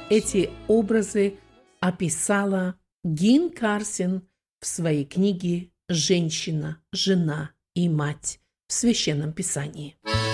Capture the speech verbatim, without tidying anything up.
Эти образы описала Гин Карсен в своей книге «Женщина, жена и мать» в Священном Писании.